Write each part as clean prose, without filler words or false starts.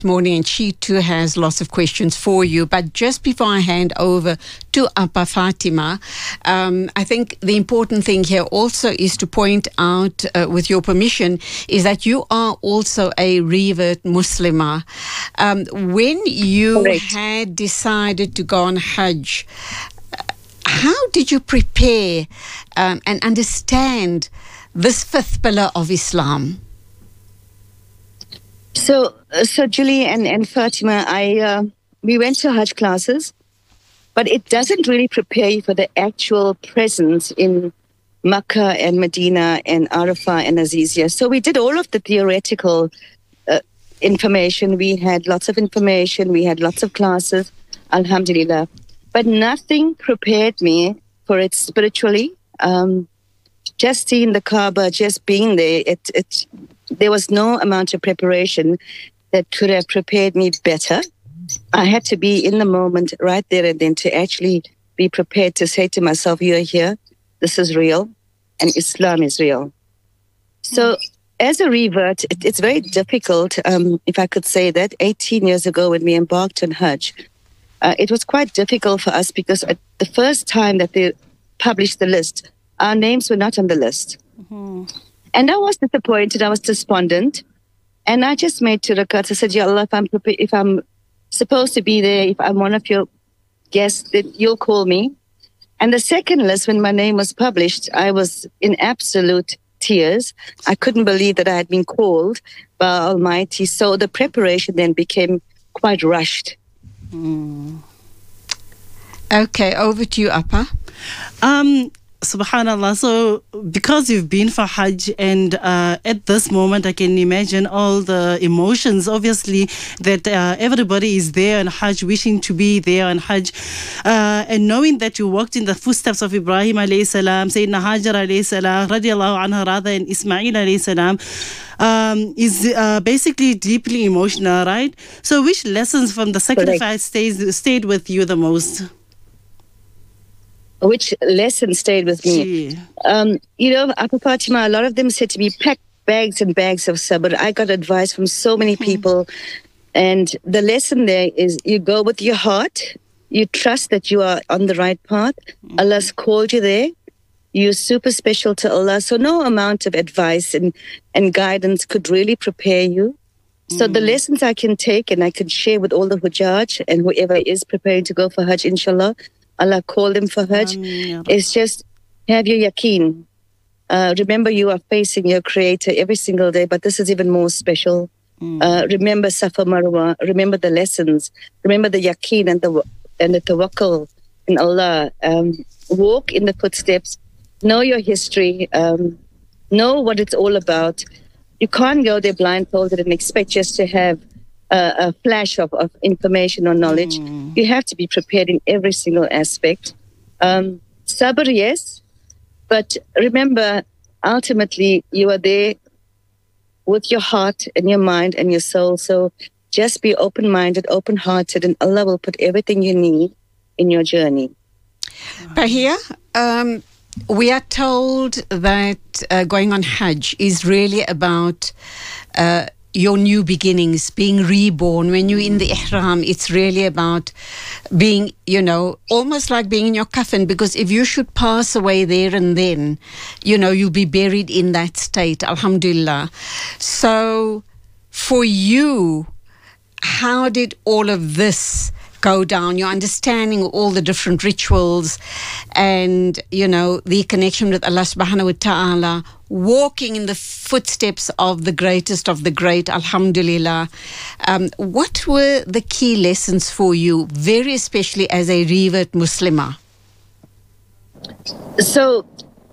morning, and she too has lots of questions for you. But just before I hand over to Appa Fatima, I think the important thing here also is to point out, with your permission, is that you are also a revert Muslimah. When you Correct. had decided to go on Hajj, how did you prepare and understand this fifth pillar of Islam? So Julie and Fatima, we went to Hajj classes, but it doesn't really prepare you for the actual presence in Makkah and Medina and Arafah and Azizia. So we did all of the theoretical information. We had lots of information. We had lots of classes, alhamdulillah. But nothing prepared me for it spiritually. Just seeing the Kaaba, just being there, there was no amount of preparation that could have prepared me better. I had to be in the moment right there and then to actually be prepared to say to myself, you're here, this is real, and Islam is real. So as a revert, it's very difficult, if I could say that, 18 years ago when we embarked on Hajj, it was quite difficult for us because at the first time that they published the list, our names were not on the list. Mm-hmm. And I was disappointed, I was despondent. And I just made two rakats. I said, Ya Allah, if I'm supposed to be there, if I'm one of your guests, then you'll call me. And the second list, when my name was published, I was in absolute tears. I couldn't believe that I had been called by Almighty. So the preparation then became quite rushed. Okay, over to you, Appa. Subhanallah. So because you've been for Hajj and at this moment I can imagine all the emotions obviously that everybody is there on Hajj, wishing to be there on Hajj, and knowing that you walked in the footsteps of Ibrahim alayhi salam, Sayyidina Hajar alayhi salam, radiallahu anha rather, and Ismail alayhi salam, is basically deeply emotional, right? So which lessons from the sacrifice stayed with you the most? Which lesson stayed with me? Appa Fatima, a lot of them said to me, pack bags and bags of sabr. I got advice from so many people. And the lesson there is you go with your heart. You trust that you are on the right path. Allah's called you there. You're super special to Allah. So no amount of advice and guidance could really prepare you. So the lessons I can take and I can share with all the Hujjaj and whoever is preparing to go for Hajj, inshallah, Allah called them for Hajj, is just have your yaqeen. Remember you are facing your Creator every single day, but this is even more special. Remember Safa Marwa, remember the lessons, remember the yaqeen and the tawakkul in Allah. Walk in the footsteps, know your history, know what it's all about. You can't go there blindfolded and expect just to have a flash of information or knowledge. You have to be prepared in every single aspect. Sabr, yes, but remember, ultimately, you are there with your heart and your mind and your soul. So just be open-minded, open-hearted, and Allah will put everything you need in your journey. Bahia, we are told that going on Hajj is really about your new beginnings, being reborn. When you're in the ihram, it's really about being, almost like being in your coffin, because if you should pass away there and then, you'll be buried in that state, alhamdulillah. So for you, how did all of this go down? Your understanding of all the different rituals and, the connection with Allah subhanahu wa ta'ala, walking in the footsteps of the greatest of the great, alhamdulillah. What were the key lessons for you, very especially as a revert Muslimah? So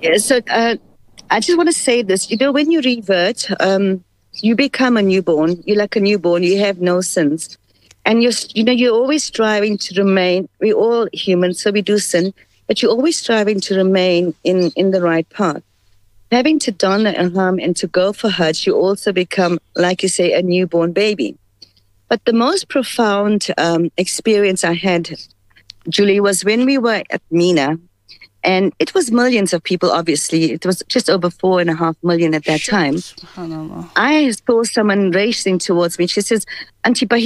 I just want to say this. When you revert, you become a newborn. You're like a newborn. You have no sins. And you're always striving to remain, we're all human, so we do sin, but you're always striving to remain in the right path. Having to don the ihram and to go for Hajj, you also become, like you say, a newborn baby. But the most profound experience I had, Julie, was when we were at Mina, And it was millions of people, obviously. It was just over 4.5 million at that time. I saw someone racing towards me. She says, Auntie